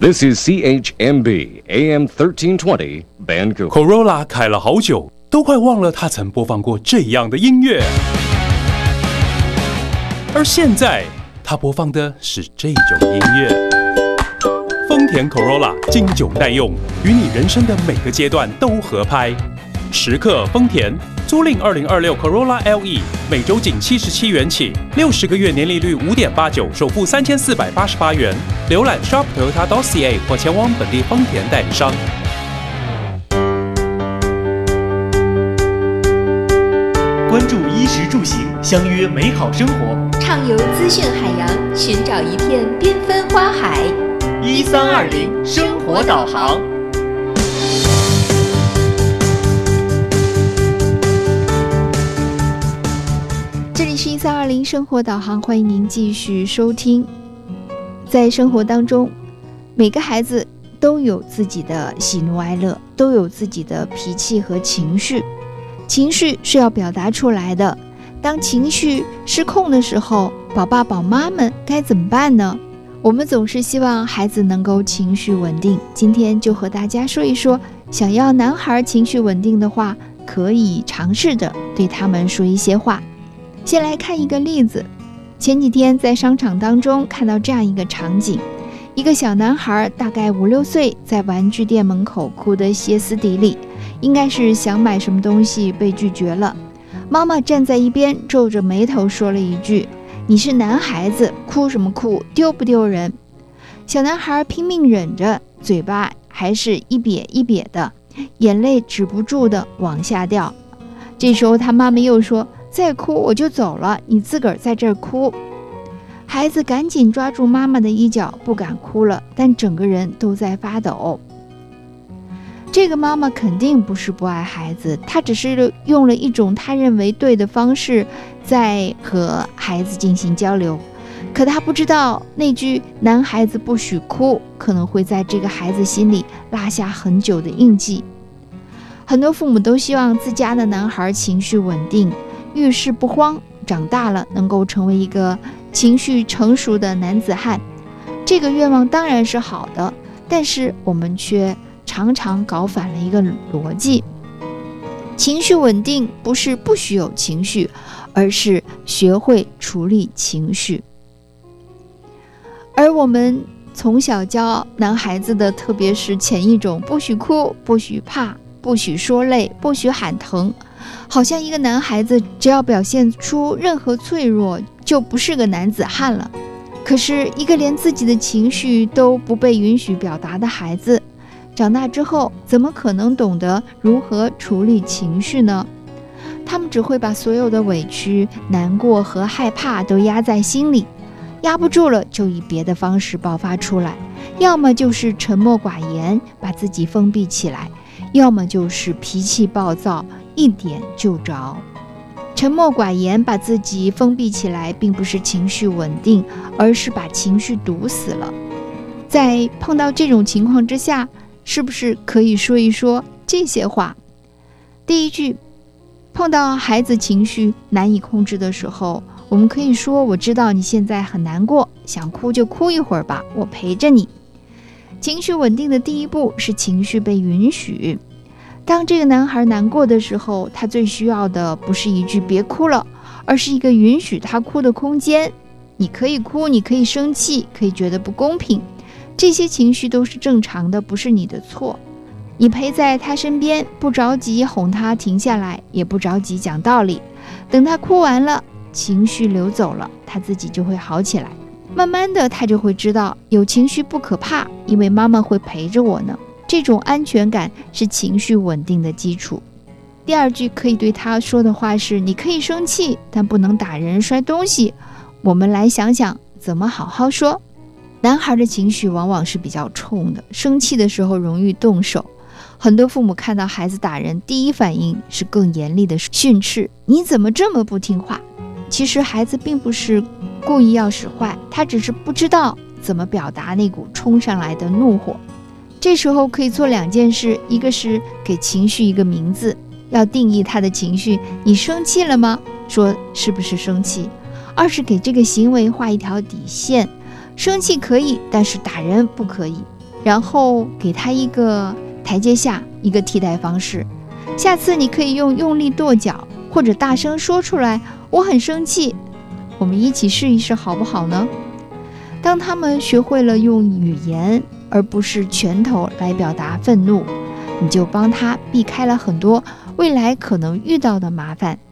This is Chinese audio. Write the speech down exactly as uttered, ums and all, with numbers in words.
This is C H M B A M thirteen twenty Vancouver. Corolla 开了好久，都快忘了他曾播放过这样的音乐。而现在，他播放的是这种音乐。丰田 Corolla 经久耐用，与你人生的每个阶段都合拍。时刻丰田，租赁二零二六 Corolla L E， 每周仅七十七元起，六十个月年利率五点八九，首付三千四百八十八元。浏览 shop toyota dot c a 或前往本地丰田代理商。 关注衣食住行，相约美好生活。 畅游资讯海洋，寻找一片缤纷花海。 一三二零生活导航。 这里是一三二零生活导航，欢迎您继续收听。在生活当中，每个孩子都有自己的喜怒哀乐，都有自己的脾气和情绪。情绪是要表达出来的，当情绪失控的时候，宝爸宝妈们该怎么办呢？我们总是希望孩子能够情绪稳定，今天就和大家说一说，想要男孩情绪稳定的话，可以尝试着对他们说一些话。先来看一个例子，前几天在商场当中看到这样一个场景，一个小男孩大概五六岁，在玩具店门口哭得歇斯底里，应该是想买什么东西被拒绝了。妈妈站在一边皱着眉头说了一句：你是男孩子，哭什么哭，丢不丢人？小男孩拼命忍着，嘴巴还是一瘪一瘪的，眼泪止不住的往下掉。这时候他妈妈又说：再哭我就走了，你自个儿在这儿哭。孩子赶紧抓住妈妈的衣角，不敢哭了，但整个人都在发抖。这个妈妈肯定不是不爱孩子，她只是用了一种她认为对的方式在和孩子进行交流，可她不知道那句男孩子不许哭可能会在这个孩子心里落下很久的印记。很多父母都希望自家的男孩情绪稳定，遇事不慌，长大了能够成为一个情绪成熟的男子汉。这个愿望当然是好的，但是我们却常常搞反了一个逻辑。情绪稳定不是不许有情绪，而是学会处理情绪。而我们从小教男孩子的，特别是前一种，不许哭，不许怕，不许说累，不许喊疼，好像一个男孩子只要表现出任何脆弱，就不是个男子汉了。可是一个连自己的情绪都不被允许表达的孩子，长大之后怎么可能懂得如何处理情绪呢？他们只会把所有的委屈、难过和害怕都压在心里，压不住了就以别的方式爆发出来，要么就是沉默寡言，把自己封闭起来，要么就是脾气暴躁，一点就着。沉默寡言把自己封闭起来，并不是情绪稳定，而是把情绪堵死了。在碰到这种情况之下，是不是可以说一说这些话？第一句，碰到孩子情绪难以控制的时候，我们可以说：我知道你现在很难过，想哭就哭一会儿吧，我陪着你。情绪稳定的第一步是情绪被允许。当这个男孩难过的时候，他最需要的不是一句别哭了，而是一个允许他哭的空间。你可以哭，你可以生气，可以觉得不公平，这些情绪都是正常的，不是你的错。你陪在他身边，不着急哄他停下来，也不着急讲道理，等他哭完了，情绪流走了，他自己就会好起来。慢慢的他就会知道，有情绪不可怕，因为妈妈会陪着我呢。这种安全感是情绪稳定的基础。第二句可以对他说的话是：你可以生气，但不能打人摔东西。我们来想想怎么好好说。男孩的情绪往往是比较冲的，生气的时候容易动手。很多父母看到孩子打人，第一反应是更严厉的训斥：你怎么这么不听话？其实孩子并不是故意要使坏，他只是不知道怎么表达那股冲上来的怒火。这时候可以做两件事，一个是给情绪一个名字，要定义他的情绪。你生气了吗？说是不是生气？二是给这个行为画一条底线，生气可以，但是打人不可以。 然后给他一个台阶下，一个替代方式。下次你可以用用力跺脚，或者大声说出来，我很生气。我们一起试一试好不好呢？当他们学会了用语言而不是拳头来表达愤怒，你就帮他避开了很多未来可能遇到的麻烦。